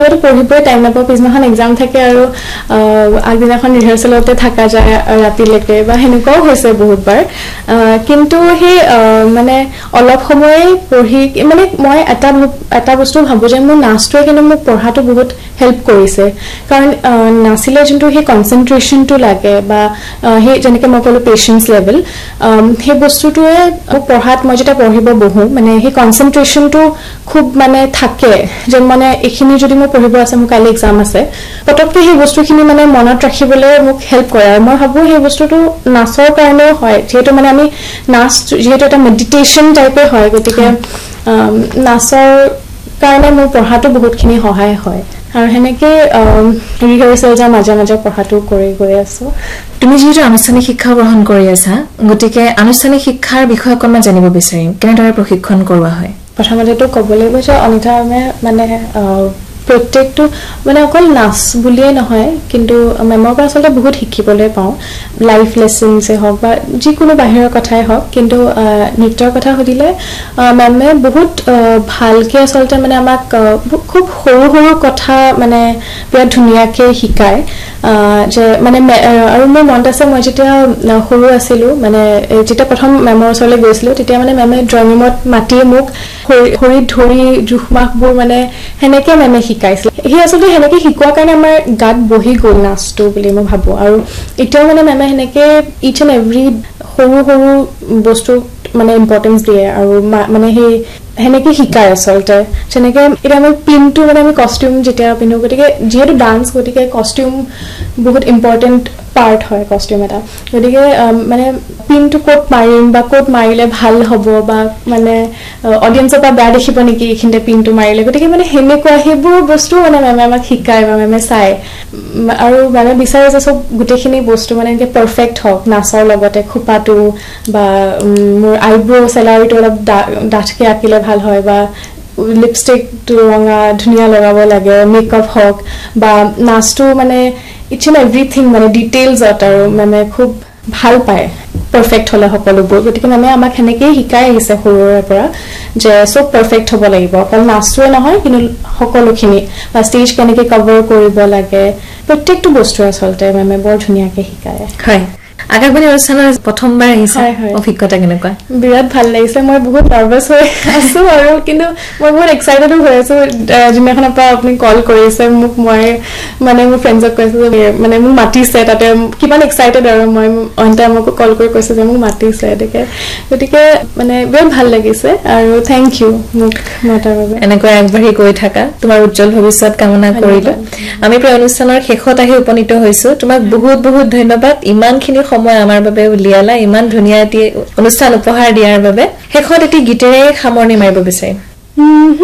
তো পঢ়িবই টাইম নাপাওঁ পিছদিনাখন এক্সাম থাকে আৰু আগদিনাখন ৰিহাৰ্চেলতে থকা যায় ৰাতিলৈকে বা সেনেকুৱাও হৈছে বহুতবাৰ কিন্তু সেই মানে অলপ সময় পঢ়ি মানে মই এটা বস্তু ভাবো যে মোৰ নাচটোৱে কিন্তু মোক পঢ়াটো বহুত হেল্প কৰিছে কাৰণ নাচিলে যোনটো সেই কনচেন্ট্ৰেচনটো লাগে বা সেই যেনেকৈ মই ক'লো পেচেন্স লেভেল সেই বস্তুটোৱে মোক পঢ়াত মই যেতিয়া পঢ়িব বহো মানে সেই কনচেন্ট্ৰেচনটো খুব মানে থাকে যে মানে এইখিনি যদি মই পঢ়িব আছে মোৰ কাইলৈ এক্সাম আছে পটককে সেই বস্তুখিনি মানে মনত ৰাখিবলৈ মোক হেল্প কৰে আৰু মই ভাবো সেই বস্তুটো নাচৰ কাৰণেও হয় যেহেতু মানে আমি নাচ যেহেতু এটা মেডিটেশ্যন টাইপে হয় গতিকে নাচৰ কাৰণে মোৰ পঢ়াটো বহুতখিনি সহায় হয় আৰু হেনেকে ৰিহাৰ্চেল যা মাজে মাজে পঢ়াটো কৰি গৈ আছো তুমি যেহেতু আনুষ্ঠানিক শিক্ষা গ্ৰহণ কৰি আছা গতিকে আনুষ্ঠানিক শিক্ষাৰ বিষয়ে অকণমান জানিব বিচাৰিম কেনেদৰে প্ৰশিক্ষণ কৰোৱা হয় প্ৰথমতেতো ক'বলৈ গৈছে অনিতা মানে প্ৰত্যেকটো মানে অকল নাচ বুলিয়ে নহয় কিন্তু মেমৰ পৰা আচলতে বহুত শিকিবলৈ পাওঁ লাইফ লেসনছে হওক বা যিকোনো বাহিৰৰ কথাই হওক কিন্তু নৃত্যৰ কথা সুধিলে মেমে বহুত ভালকে আচলতে মানে আমাক খুব সৰু সৰু কথা মানে বিৰাট ধুনীয়াকে শিকায় যে মানে আৰু মোৰ মনত আছে মই যেতিয়া সৰু আছিলো মানে যেতিয়া প্ৰথম মেমৰ ওচৰলৈ গৈছিলো তেতিয়া মানে মেমে ড্ৰয়িং ৰুমত মাতি মোক হৰিত ধৰি জুখমাখবোৰ মানে হেনেকে মেমে শিকাইছিল হে আচলতে হেনেকে শিকোৱাৰ কাৰণে আমাৰ গাত বহি গ'ল নাচটো বুলি মই ভাবো আৰু এতিয়াও মানে মেমে হেনেকে ইচ এণ্ড এভৰি সৰু সৰু বস্তু মানে ইম্পৰ্টেন্স দিয়ে আৰু মানে সেই হেনেকে শিকায় আচলতে যেনেকে এটা আমি পিনটো মানে আমি কস্টিউম যেতিয়া পিন্ধো গতিকে যেহেতু ডান্স গতিকে কস্টিউম বহুত ইম্পৰ্টেন্ট পাৰ্ট হয় কস্টিউম এটা গতিকে মানে পিনটো কোট মাৰিম বা কোট মাৰিলে ভাল হ'ব বা মানে অডিয়েন্সৰ পৰা বেয়া দেখিব নেকি এইখিনিতে পিনটো মাৰিলে গতিকে মানে হেনেকুৱা সেইবোৰ বস্তু মানে মেমে আমাক শিকায় বা মেমে চাই আৰু মেমে বিচাৰে যে সব গোটেইখিনি বস্তু মানে এনেকে পাৰফেক্ট হওক নাচৰ লগতে খোপাটো বা মোৰ আইব্ৰো চেলাৰিটো অলপ ডাঠকে আঁকিলে ভাল হয় বা লিপষ্টিক ৰঙা ধুনীয়া লগাব লাগে মেকআপ হওক বা নাচটো মানে ইচ এণ্ড এভৰিথিং মানে ডিটেইলছত আৰু মানে খুব ভাল পায় পাৰফেক্ট হলে সকলোবোৰ গতিকে মেমে আমাক হেনেকেই শিকাই আহিছে সৰুৰে পৰা যে সব পাৰফেক্ট হ'ব লাগিব অকল নাচটোৱে নহয় কিন্তু সকলোখিনি বা ষ্টেজ কেনেকৈ কভাৰ কৰিব লাগে প্ৰত্যেকটো বস্তু আচলতে মেমে বৰ ধুনীয়াকে শিকায় হয় আকাশবাণী অনুষ্ঠানৰ প্ৰথমবাৰ আহিছে অভিজ্ঞতা কেনেকুৱা বিৰাট ভাল লাগিছে মই বহুত নাৰ্ভাছ হৈ আছো আৰু কিন্তু মই বহুত এক্সাইটেড হৈ আছো যিমাখনৰ পৰা আপুনি কল কৰিছে মোক মই মানে মোৰ ফ্ৰেণ্ডছক কৈছো মানে মোক মাতিছে তাতে কিমান এক্সাইটেড আৰু মই অন্তে মোক কল কৰি কৈছে যে মোক মাতিছে গতিকে মানে বিৰাট ভাল লাগিছে আৰু থেংক ইউ মোক মাতাৰ বাবে এনেকৈ আগবাঢ়ি গৈ থাকা তোমাৰ উজ্জ্বল ভৱিষ্যত কামনা কৰিলো আমি প্ৰায় অনুষ্ঠানৰ শেষত আহি উপনীত হৈছো তোমাক বহুত বহুত ধন্যবাদ ইমানখিনি সময় আমাৰ বাবে উলিয়ালা ইমান ধুনীয়া অনুষ্ঠান উপহাৰ দিয়াৰ বাবে শেষত এটি গীতেৰে সামৰণি মাৰিব বিচাৰিম